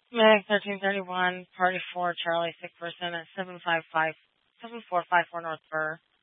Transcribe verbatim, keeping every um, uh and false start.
Meg thirteen thirty-one, Party four, Charlie, sick person at seven five five, seven four five four North Burr.